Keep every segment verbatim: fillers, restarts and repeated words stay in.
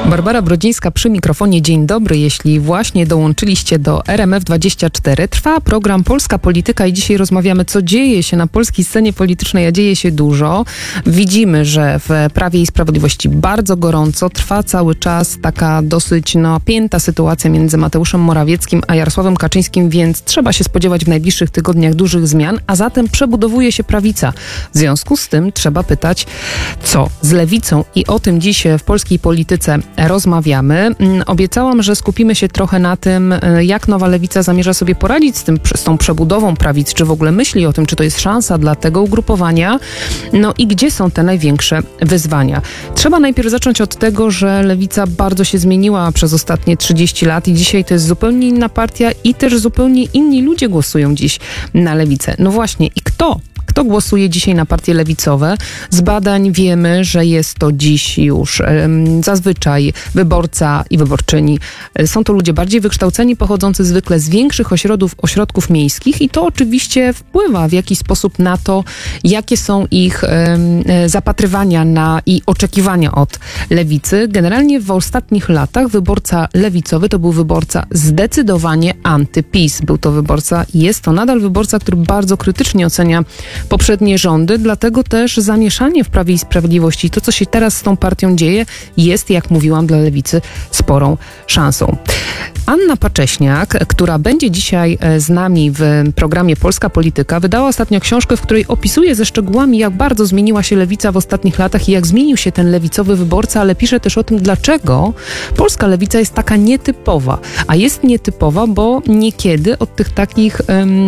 Barbara Brodzińska przy mikrofonie. Dzień dobry. Jeśli właśnie dołączyliście do R M F dwadzieścia cztery, trwa program Polska Polityka i dzisiaj rozmawiamy, co dzieje się na polskiej scenie politycznej, a dzieje się dużo. Widzimy, że w Prawie i Sprawiedliwości bardzo gorąco trwa cały czas taka dosyć napięta sytuacja między Mateuszem Morawieckim a Jarosławem Kaczyńskim, więc trzeba się spodziewać w najbliższych tygodniach dużych zmian, a zatem przebudowuje się prawica. W związku z tym trzeba pytać, co z lewicą, i o tym dziś w polskiej polityce rozmawiamy. Obiecałam, że skupimy się trochę na tym, jak nowa lewica zamierza sobie poradzić z, tym, z tą przebudową prawicy, czy w ogóle myśli o tym, czy to jest szansa dla tego ugrupowania, no i gdzie są te największe wyzwania. Trzeba najpierw zacząć od tego, że lewica bardzo się zmieniła przez ostatnie trzydzieści lat i dzisiaj to jest zupełnie inna partia i też zupełnie inni ludzie głosują dziś na lewicę. No właśnie, i kto? Kto głosuje dzisiaj na partie lewicowe? Z badań wiemy, że jest to dziś już um, zazwyczaj wyborca i wyborczyni. Są to ludzie bardziej wykształceni, pochodzący zwykle z większych ośrodków, ośrodków miejskich i to oczywiście wpływa w jakiś sposób na to, jakie są ich um, zapatrywania na i oczekiwania od lewicy. Generalnie w ostatnich latach wyborca lewicowy to był wyborca zdecydowanie anty-PiS. Był to wyborca, jest to nadal wyborca, który bardzo krytycznie ocenia poprzednie rządy, dlatego też zamieszanie w Prawie i Sprawiedliwości, to co się teraz z tą partią dzieje, jest, jak mówiłam, dla lewicy sporą szansą. Anna Pacześniak, która będzie dzisiaj z nami w programie Polska Polityka, wydała ostatnio książkę, w której opisuje ze szczegółami, jak bardzo zmieniła się lewica w ostatnich latach i jak zmienił się ten lewicowy wyborca, ale pisze też o tym, dlaczego polska lewica jest taka nietypowa. A jest nietypowa, bo niekiedy od tych takich um,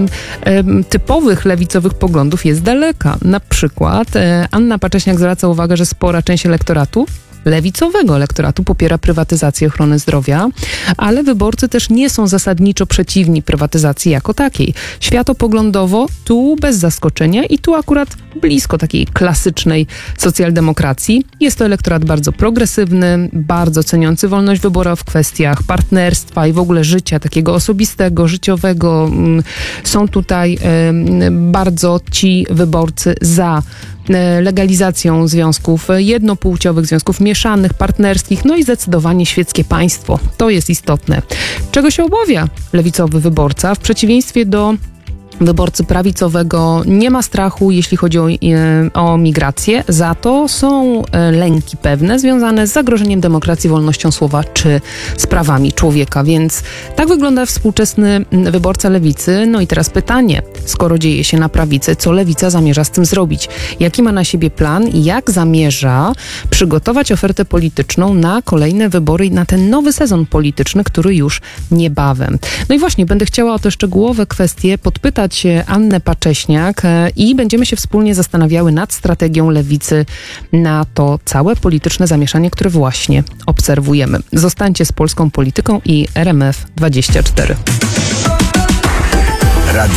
um, typowych lewicowych poglądów jest daleka. Na przykład e, Anna Pacześniak zwraca uwagę, że spora część elektoratu lewicowego elektoratu popiera prywatyzację ochrony zdrowia, ale wyborcy też nie są zasadniczo przeciwni prywatyzacji jako takiej. Światopoglądowo tu bez zaskoczenia i tu akurat blisko takiej klasycznej socjaldemokracji. Jest to elektorat bardzo progresywny, bardzo ceniący wolność wyboru w kwestiach partnerstwa i w ogóle życia takiego osobistego, życiowego. Są tutaj bardzo ci wyborcy za legalizacją związków jednopłciowych, związków mieszanych, partnerskich, no i zdecydowanie świeckie państwo. To jest istotne. Czego się obawia lewicowy wyborca? W przeciwieństwie do wyborcy prawicowego nie ma strachu, jeśli chodzi o, o migrację, za to są lęki pewne związane z zagrożeniem demokracji, wolnością słowa czy z prawami człowieka, więc tak wygląda współczesny wyborca lewicy. No i teraz pytanie, skoro dzieje się na prawicy, co lewica zamierza z tym zrobić? Jaki ma na siebie plan i jak zamierza przygotować ofertę polityczną na kolejne wybory i na ten nowy sezon polityczny, który już niebawem. No i właśnie, będę chciała o te szczegółowe kwestie podpytać Annę Pacześniak i będziemy się wspólnie zastanawiały nad strategią lewicy na to całe polityczne zamieszanie, które właśnie obserwujemy. Zostańcie z Polską Polityką i R M F dwadzieścia cztery.